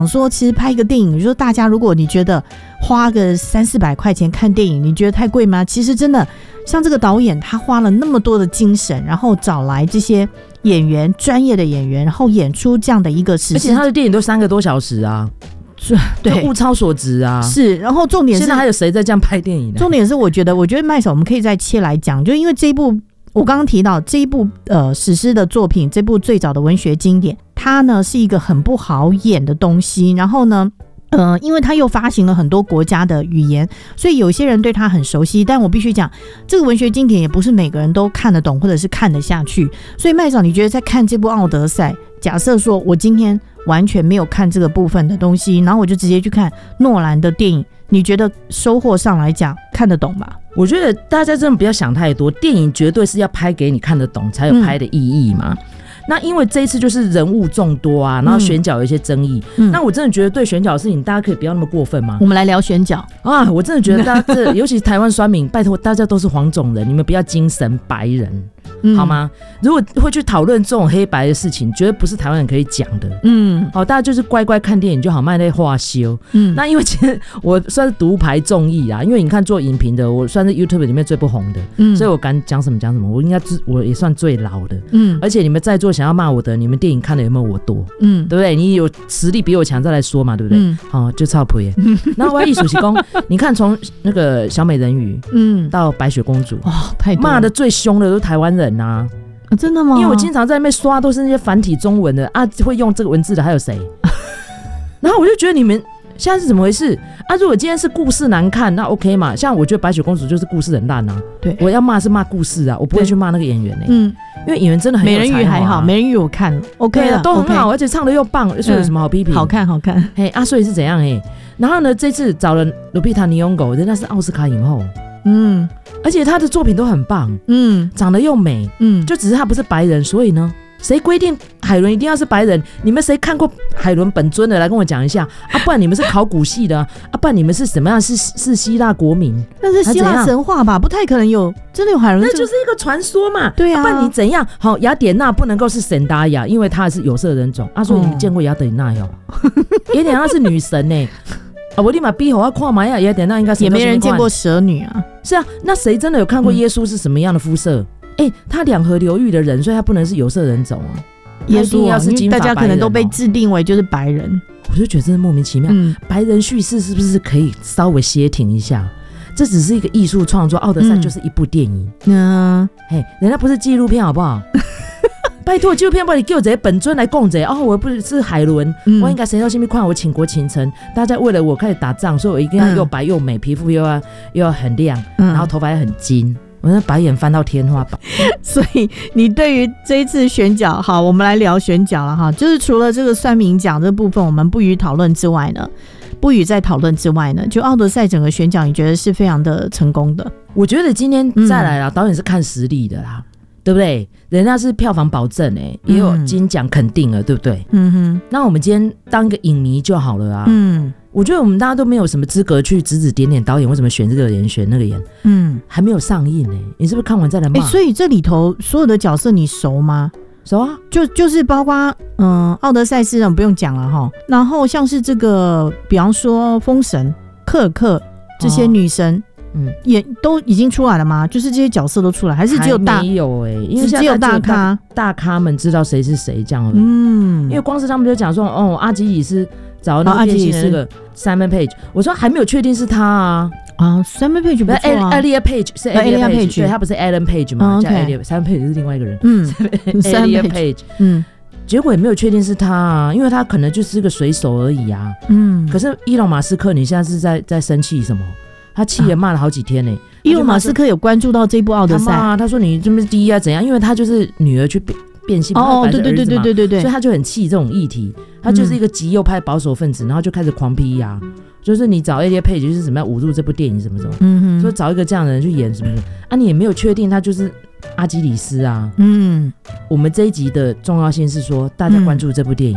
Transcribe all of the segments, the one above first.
说其实拍一个电影，你说大家如果你觉得花个300-400块钱看电影，你觉得太贵吗？其实真的像这个导演他花了那么多的精神，然后找来这些演员，专业的演员，然后演出这样的一个史诗， 而且他的电影都3个多小时啊，对，物超所值啊。 是，然后重点是现在还有谁在这样拍电影呢？ 重点是我觉得麦嫂我们可以再切来讲，就因为这一部我刚刚提到这一部史诗的作品，这部最早的文学经典，它呢是一个很不好演的东西，然后呢因为它又发行了很多国家的语言，所以有些人对它很熟悉，但我必须讲这个文学经典也不是每个人都看得懂或者是看得下去。所以麦嫂你觉得在看这部奥德赛，假设说我今天完全没有看这个部分的东西，然后我就直接去看诺兰的电影，你觉得收获上来讲看得懂吧？ 我觉得大家真的不要想太多，电影绝对是要拍给你看得懂才有拍的意义嘛。那因为这一次就是人物众多啊，然后选角有一些争议，那我真的觉得对选角的事情大家可以不要那么过分吗？ 我们来聊选角啊！我真的觉得大家尤其是台湾酸民，拜托大家都是黄种人，你们不要精神白人。好吗？如果会去讨论这种黑白的事情，绝对不是台湾人可以讲的。好，大家就是乖乖看电影就好，卖那话修。那因为其实我算是独排众议啊，因为你看做影评的，我算是 YouTube 里面最不红的，所以我敢讲什么讲什么，我应该我也算最老的。而且你们在座想要骂我的，你们电影看的有没有我多？对不对？你有实力比我强再来说嘛，对不对？就操婆耶。然后我艺术系工，你看从那个小美人鱼，到白雪公主， 太多了， 骂的最凶的都是台湾人啊。 真的吗？ 因为我经常在那边刷都是那些繁体中文的啊，会用这个文字的还有谁？然后我就觉得你们现在是怎么回事啊？如果今天是故事难看，那 OK 嘛？像我觉得白雪公主就是故事很烂啊。对，我要骂是骂故事啊，我不会去骂那个演员因为演员真的很有才华。美人鱼还好， 美人鱼我看了 OK 了， 都很好，而且唱的又棒，所以有什么好批评？ 好看。 所以是怎样然后呢，这次找了卢比塔尼翁狗，人家是奥斯卡影后。而且他的作品都很棒，长得又美，就只是他不是白人，所以呢，谁规定海伦一定要是白人？你们谁看过海伦本尊的来跟我讲一下啊？不然你们是考古系的啊？不然你们是什么样？是希腊国民？ 那是希腊神话吧？不太可能有真的有海伦， 那就是一个传说嘛。 对啊， 不然你怎样？好，雅典娜不能够是沈达雅，因为她是有色人种啊。所以你们见过雅典娜哟？雅典娜是女神我立马逼我要看嘛呀！雅典娜应该是也没人见过蛇女啊。 是啊，那谁真的有看过耶稣是什么样的肤色？他两河流域的人，所以他不能是有色人种啊。 耶稣要是金发白人，大家可能都被制定为就是白人。 我就觉得真的莫名其妙。白人叙事是不是可以稍微歇停一下？这只是一个艺术创作，奥德赛就是一部电影。人家不是纪录片好不好？拜托，纪录片帮你给我这些本尊来供这我不是海伦，我应该谁到前面看我倾国倾城，大家为了我开始打仗，所以我一定要又白又美，皮肤又要很亮，然后头发也很金，我那白眼翻到天花板。 所以你对于这一次选角，好，我们来聊选角了哈，就是除了这个酸民奖这部分我们不予再讨论之外呢，就奥德赛整个选角，你觉得是非常的成功的？ 我觉得今天再来啦，导演是看实力的啦。对不对？人家是票房保证也有金奖肯定了，对不对？那我们今天当一个影迷就好了啊。我觉得我们大家都没有什么资格去指指点点导演为什么选这个人选那个人。还没有上映你是不是看完再来骂？ 所以这里头所有的角色你熟吗？ 熟啊， 就是包括奥德赛斯人不用讲了哈，然后像是这个比方说风神、科尔克这些女神。也都已经出来了吗？就是这些角色都出来，还是只有大？ 没有因为只有大咖们知道谁是谁这样而已。因为光是他们就讲说，阿基里斯找那个变性的那个 Simon Page， 我说还没有确定是他啊。 Simon Page 不错啊 ，Elliot Page 是 Elliot Page， 对，他不是 Alan Page 吗？叫 Elliot，Simon Page 是另外一个人。Elliot Page，结果也没有确定是他啊，因为他可能就是个水手而已啊。可是伊隆马斯克，你现在是在生气什么？他气也骂了好几天伊隆马斯克有关注到这部奥德赛， 他说你这边第一啊怎样？因为他就是女儿去变性，对，所以他就很气这种议题。他就是一个极右派保守分子，然后就开始狂批就是你找 Elliot Page 就是怎么样侮辱这部电影什么什么，所以找一个这样的人去演什么你也没有确定他就是阿基里斯啊。我们这一集的重要性是说大家关注这部电影。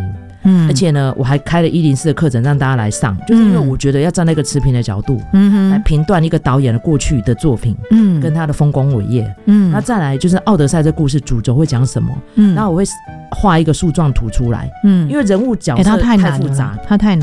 而且呢我还开了104的课程让大家来上，就是因为我觉得要站在一个持平的角度来评断一个导演的过去的作品跟他的丰功伟业。那再来就是奥德赛这故事主轴会讲什么，然后我会画一个树状图出来，因为人物角色太复杂， 它太难